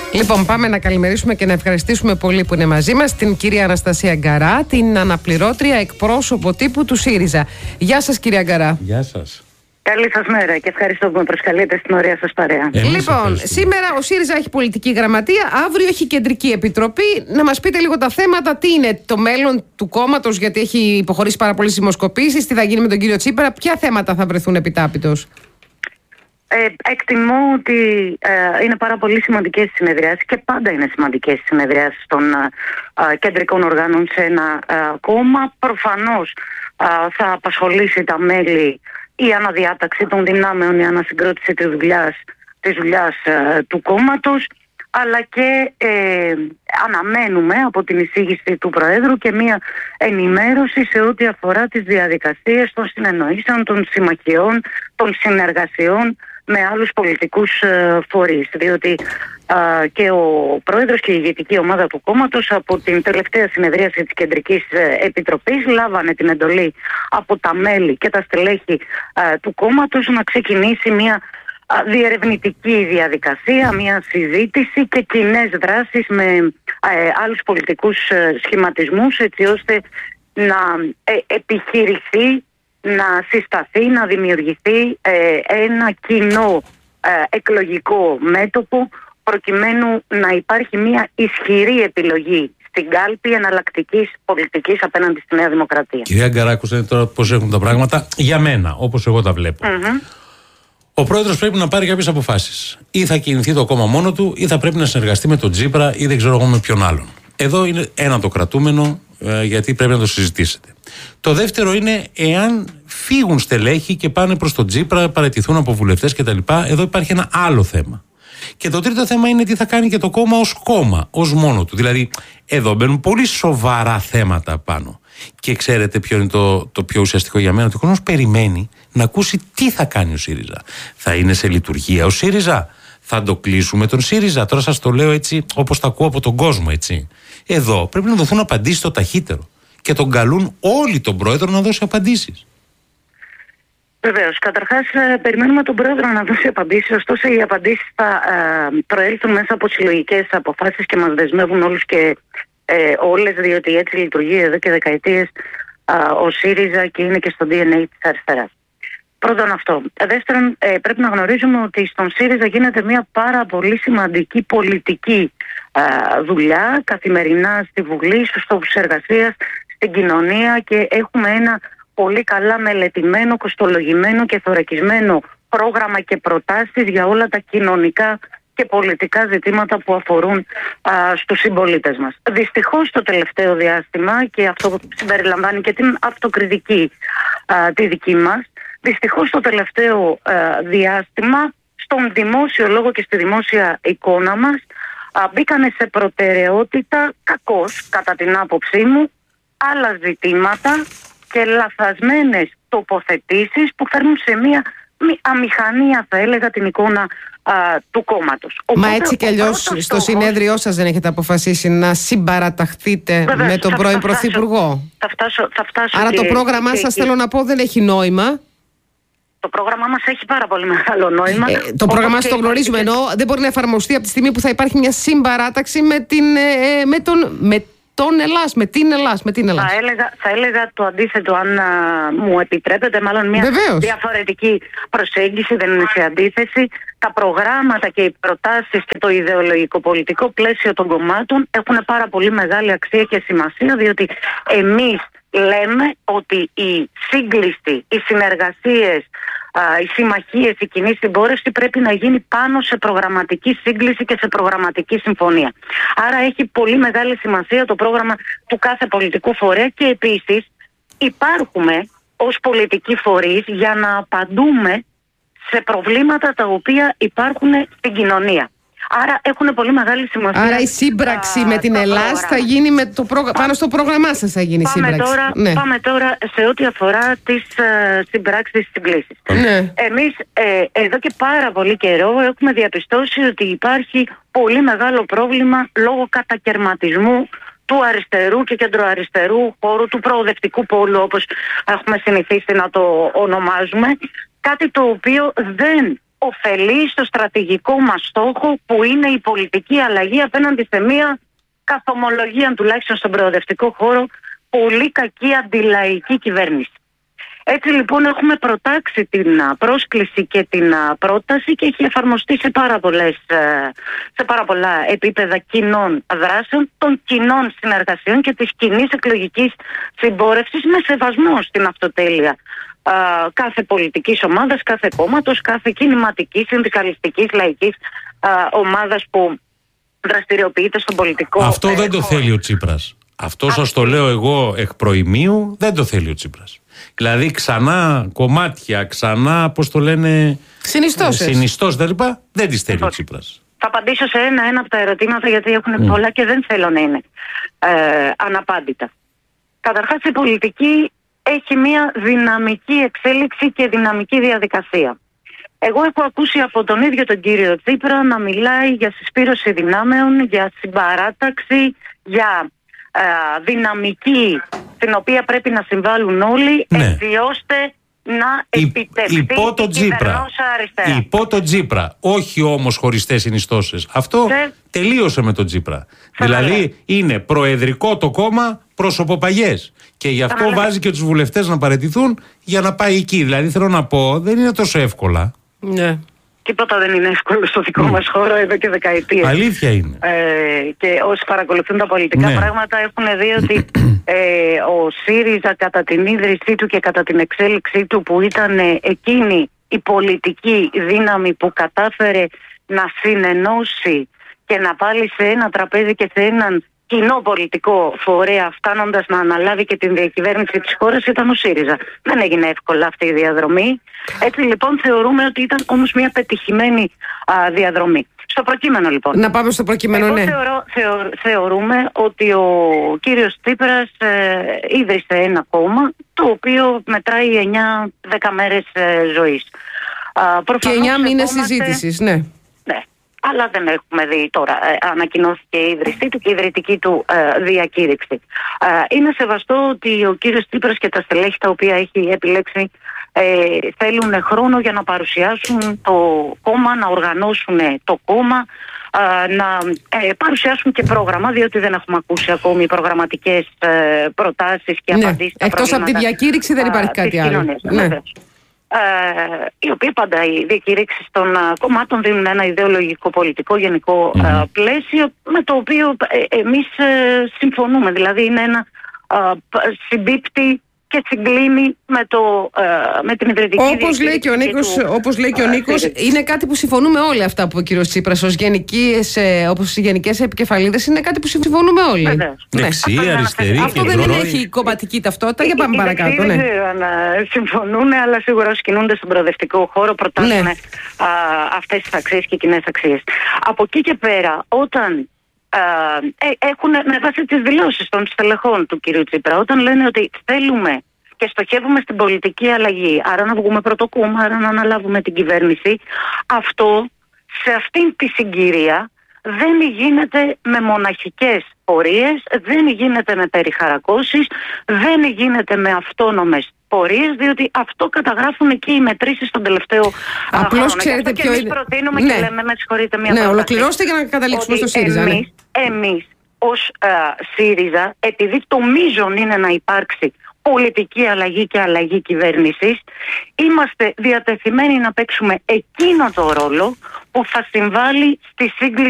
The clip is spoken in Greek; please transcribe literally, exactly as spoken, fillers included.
Λοιπόν, πάμε να καλημερίσουμε και να ευχαριστήσουμε πολύ που είναι μαζί μας την κυρία Αναστασία Γκαρά, την αναπληρώτρια εκπρόσωπο τύπου του ΣΥΡΙΖΑ. Γεια σας, κυρία Γκαρά. Γεια σας. Καλή σας μέρα και ευχαριστώ που με προσκαλείτε στην ωραία σας παρέα. Εμείς λοιπόν, σήμερα ο ΣΥΡΙΖΑ έχει πολιτική γραμματεία, αύριο έχει κεντρική επιτροπή. Να μας πείτε λίγο τα θέματα, τι είναι το μέλλον του κόμματος, γιατί έχει υποχωρήσει πάρα πολλές δημοσκοπήσεις, τι θα γίνει με τον κύριο Τσίπρα, ποια θέματα θα βρεθούν επιτάπητος. Ε, εκτιμώ ότι ε, είναι πάρα πολύ σημαντικές οι συνεδριάσεις και πάντα είναι σημαντικές οι συνεδριάσεις των ε, κεντρικών οργάνων σε ένα ε, κόμμα. Προφανώς ε, θα απασχολήσει τα μέλη η αναδιάταξη των δυνάμεων, η ανασυγκρότηση της δουλειάς, της δουλειάς ε, του κόμματος, αλλά και ε, αναμένουμε από την εισήγηση του Προέδρου και μία ενημέρωση σε ό,τι αφορά τις διαδικασίες των συνεννοήσεων, των συμμαχιών, των συνεργασιών με άλλους πολιτικούς ε, φορείς. Διότι ε, και ο Πρόεδρος και η ηγετική ομάδα του κόμματος από την τελευταία συνεδρίαση της Κεντρικής ε, Επιτροπής λάβανε την εντολή από τα μέλη και τα στελέχη ε, του κόμματος να ξεκινήσει μια διερευνητική διαδικασία, μια συζήτηση και κοινές δράσεις με ε, άλλους πολιτικούς ε, σχηματισμούς, έτσι ώστε να ε, επιχειρηθεί, να συσταθεί, να δημιουργηθεί ε, ένα κοινό ε, εκλογικό μέτωπο, προκειμένου να υπάρχει μια ισχυρή επιλογή στην κάλπη εναλλακτικής πολιτικής απέναντι στη Νέα Δημοκρατία. Κυρία Γκαρά, ακούσατε τώρα πώς έχουν τα πράγματα για μένα, όπως εγώ τα βλέπω. Mm-hmm. Ο πρόεδρος πρέπει να πάρει κάποιες αποφάσεις. Ή θα κινηθεί το κόμμα μόνο του, ή θα πρέπει να συνεργαστεί με τον Τσίπρα, ή δεν ξέρω εγώ με ποιον άλλον. Εδώ είναι ένα το κρατούμενο, ε, γιατί πρέπει να το συζητήσετε. Το δεύτερο είναι εάν φύγουν στελέχη και πάνε προς τον Τσίπρα, παραιτηθούν από βουλευτές κτλ. Εδώ υπάρχει ένα άλλο θέμα. Και το τρίτο θέμα είναι τι θα κάνει και το κόμμα ως κόμμα, ως μόνο του. Δηλαδή, εδώ μπαίνουν πολύ σοβαρά θέματα πάνω. Και ξέρετε ποιο είναι το, το πιο ουσιαστικό για μένα? Το κόσμος περιμένει να ακούσει τι θα κάνει ο ΣΥΡΙΖΑ. Θα είναι σε λειτουργία ο ΣΥΡΙΖΑ? Θα το κλείσουμε τον ΣΥΡΙΖΑ? Τώρα σας το λέω έτσι όπως το ακούω από τον κόσμο, έτσι. Εδώ πρέπει να δοθούν απαντήσεις το ταχύτερο. Και τον καλούν όλοι τον πρόεδρο να δώσει απαντήσεις. Βεβαίως. Καταρχάς, περιμένουμε τον πρόεδρο να δώσει απαντήσεις. Ωστόσο, οι απαντήσεις θα ε, προέλθουν μέσα από συλλογικές αποφάσεις και μας δεσμεύουν όλους και ε, όλες, διότι έτσι λειτουργεί εδώ και δεκαετίες ε, ο ΣΥΡΙΖΑ και είναι και στο ντι εν έι της αριστεράς. Πρώτον αυτό. Δεύτερον, ε, πρέπει να γνωρίζουμε ότι στον ΣΥΡΙΖΑ γίνεται μια πάρα πολύ σημαντική πολιτική ε, δουλειά καθημερινά στη Βουλή, στους τόπους εργασίας, στην κοινωνία, και έχουμε ένα πολύ καλά μελετημένο, κοστολογημένο και θωρακισμένο πρόγραμμα και προτάσεις για όλα τα κοινωνικά και πολιτικά ζητήματα που αφορούν α, στους συμπολίτες μας. Δυστυχώς το τελευταίο διάστημα, και αυτό συμπεριλαμβάνει και την αυτοκριτική α, τη δική μας, δυστυχώς το τελευταίο α, διάστημα στον δημόσιο λόγο και στη δημόσια εικόνα μας α, μπήκανε σε προτεραιότητα, κακώς κατά την άποψή μου, άλλα ζητήματα και λαθασμένες τοποθετήσεις που φέρνουν σε μια αμηχανία, θα έλεγα, την εικόνα α, του κόμματος. Μα οπότε, έτσι κι αλλιώς στο στόχος... συνέδριό σας δεν έχετε αποφασίσει να συμπαραταχθείτε Βεβαίως, με τον πρώην Πρωθυπουργό? Θα φτάσω, θα φτάσω Άρα και, το πρόγραμμά και, σας και... θέλω να πω δεν έχει νόημα. Το πρόγραμμά μας έχει πάρα πολύ μεγάλο νόημα. Ε, το πρόγραμμά σας το γνωρίζουμε, και... ενώ δεν μπορεί να εφαρμοστεί από τη στιγμή που θα υπάρχει μια συμπαράταξη με, την, ε, με τον... Με... Τον Ελλάς, με την Ελλάς, με την Ελλάς. Θα έλεγα, θα έλεγα το αντίθετο, αν α, μου επιτρέπετε, μάλλον μια Βεβαίως. διαφορετική προσέγγιση, δεν είναι σε αντίθεση. Τα προγράμματα και οι προτάσεις και το ιδεολογικό πολιτικό πλαίσιο των κομμάτων έχουν πάρα πολύ μεγάλη αξία και σημασία, διότι εμείς λέμε ότι η σύγκληστη, οι συνεργασίες, οι συμμαχίες, η κοινή συμπόρευση πρέπει να γίνει πάνω σε προγραμματική σύγκληση και σε προγραμματική συμφωνία. Άρα έχει πολύ μεγάλη σημασία το πρόγραμμα του κάθε πολιτικού φορέα, και επίσης υπάρχουμε ως πολιτικοί φορείς για να απαντούμε σε προβλήματα τα οποία υπάρχουν στην κοινωνία. Άρα έχουν πολύ μεγάλη σημασία. Άρα η σύμπραξη α, με την Ελλάς θα γίνει με το πρόγραμμα. Πάνω στο πρόγραμμά σας θα γίνει η πάμε σύμπραξη. Τώρα, ναι. Πάμε τώρα σε ό,τι αφορά τις uh, συμπράξεις, τις συγκλήσεις. Ναι. Εμείς ε, εδώ και πάρα πολύ καιρό έχουμε διαπιστώσει ότι υπάρχει πολύ μεγάλο πρόβλημα λόγω κατακερματισμού του αριστερού και κεντροαριστερού χώρου, του προοδευτικού πόλου, όπως έχουμε συνηθίσει να το ονομάζουμε. Κάτι το οποίο δεν ωφελεί στο στρατηγικό μας στόχο, που είναι η πολιτική αλλαγή απέναντι σε μια καθομολογία, τουλάχιστον στον προοδευτικό χώρο, πολύ κακή αντιλαϊκή κυβέρνηση. Έτσι λοιπόν έχουμε προτάξει την πρόσκληση και την πρόταση και έχει εφαρμοστεί σε πάρα, πολλές, σε πάρα πολλά επίπεδα κοινών δράσεων, των κοινών συνεργασιών και της κοινής εκλογικής συμπόρευσης, με σεβασμό στην αυτοτέλεια α, κάθε πολιτικής ομάδας, κάθε κόμματος, κάθε κινηματικής, συνδικαλιστικής, λαϊκής α, ομάδας που δραστηριοποιείται στον πολιτικό. Αυτό ε, δεν το χώρο. θέλει ο Τσίπρας. Αυτό σας το λέω εγώ εκ προημίου, δεν το θέλει ο Τσίπρας. Δηλαδή ξανά κομμάτια, ξανά, πώς το λένε, συνιστώσεις. συνιστώσεις τα λοιπά, δεν τις θέλει ο Τσίπρας. Θα απαντήσω σε ένα-ένα από τα ερωτήματα, γιατί έχουν mm. πολλά και δεν θέλω να είναι ε, αναπάντητα. Καταρχάς, η πολιτική έχει μια δυναμική εξέλιξη και δυναμική διαδικασία. Εγώ έχω ακούσει από τον ίδιο τον κύριο Τσίπρα να μιλάει για συσπήρωση δυνάμεων, για συμπαράταξη, για ε, δυναμική στην οποία πρέπει να συμβάλλουν όλοι, ναι, έτσι ώστε να επιτευχθεί υπό το η κυβερνόσα αριστερά. Υπό το Τσίπρα, όχι όμως χωριστές συνιστώσεις. Αυτό σε... τελείωσε με τον Τσίπρα. Σε δηλαδή λέει. Είναι προεδρικό το κόμμα προσωποπαγιές. Και γι' αυτό θα βάζει και τους βουλευτές να παραιτηθούν για να πάει εκεί. Δηλαδή θέλω να πω, δεν είναι τόσο εύκολα. Ναι. Τίποτα δεν είναι εύκολο στο δικό mm. μας χώρο εδώ και δεκαετίες. Αλήθεια είναι. Ε, και όσοι παρακολουθούν τα πολιτικά ναι. πράγματα έχουν δει ότι ε, ο ΣΥΡΙΖΑ κατά την ίδρυσή του και κατά την εξέλιξή του, που ήταν ε, εκείνη η πολιτική δύναμη που κατάφερε να συνενώσει και να πάλι σε ένα τραπέζι και σε έναν κοινό πολιτικό φορέα, φτάνοντας να αναλάβει και την διακυβέρνηση της χώρας, ήταν ο ΣΥΡΙΖΑ. Δεν έγινε εύκολα αυτή η διαδρομή. Έτσι λοιπόν θεωρούμε ότι ήταν όμως μια πετυχημένη α, διαδρομή. Στο προκείμενο λοιπόν. Να πάμε στο προκείμενο, Εγώ ναι. Θεωρώ, θεω, θεωρούμε ότι ο κύριος Τσίπρας ε, ίδρυσε ένα κόμμα το οποίο μετράει εννιά δέκα μέρες ε, ζωής. Α, και εννιά μήνες συζήτησης, ναι. Ναι. Αλλά δεν έχουμε δει τώρα. Ε, ανακοινώθηκε η ίδρυσή του και η ιδρυτική του ε, διακήρυξη. Ε, είναι σεβαστό ότι ο κύριος Τσίπρας και τα στελέχη τα οποία έχει επιλέξει ε, θέλουν χρόνο για να παρουσιάσουν το κόμμα, να οργανώσουν το κόμμα, ε, να ε, παρουσιάσουν και πρόγραμμα, διότι δεν έχουμε ακούσει ακόμη προγραμματικές ε, προτάσεις και ναι. απαντήσεις. Εκτός από τη διακήρυξη δεν υπάρχει κάτι άλλο. Ναι. Uh, οι οποίοι πάντα οι διακηρύξεις των uh, κομμάτων δίνουν ένα ιδεολογικό πολιτικό γενικό uh, mm. πλαίσιο, με το οποίο ε, εμείς ε, συμφωνούμε. Δηλαδή είναι ένα uh, συμπίπτει και συγκλίνει με, το, ε, με την ιδρυτική όπως λέει και ο Νίκος, του, όπως λέει και ο Νίκος, ε, είναι κάτι που συμφωνούμε όλοι αυτά που ο κύριος Τσίπρας ως γενικές, ε, όπως οι γενικές επικεφαλίδες, είναι κάτι που συμφωνούμε όλοι. Βεβαίως. Δεξί, ναι. αριστερή. Αυτό δεν είναι, έχει κομματική ταυτότητα. Για πάμε παρακάτω. Ναι. Δεν ξέρω αν συμφωνούν, αλλά σίγουρα όσοι κινούνται στον προοδευτικό χώρο προτάσουν ναι. αυτές τις αξίες και κοινές αξίες. Από εκεί και πέρα, όταν Uh, ε, έχουν με βάση τις δηλώσεις των στελεχών του κυρίου Τσίπρα, όταν λένε ότι θέλουμε και στοχεύουμε στην πολιτική αλλαγή, άρα να βγούμε πρώτο κόμμα, άρα να αναλάβουμε την κυβέρνηση, αυτό σε αυτήν τη συγκυρία δεν γίνεται με μοναχικές πορείες, δεν γίνεται με περιχαρακώσεις, δεν γίνεται με αυτόνομες πορείες, διότι αυτό καταγράφουν και οι μετρήσεις των τελευταίο Απλώς ξέρετε ποιο είναι. Προτείνουμε ναι. και λέμε, με συγχωρείτε, μια ναι, ολοκληρώστε για να καταλήξουμε στο ΣΥΡΙΖΑ. Εμείς, ναι. εμείς ως α, ΣΥΡΙΖΑ, επειδή το μείζον είναι να υπάρξει πολιτική αλλαγή και αλλαγή κυβέρνησης, είμαστε διατεθειμένοι να παίξουμε εκείνο το ρόλο που θα συμβάλλει στη σύγκληση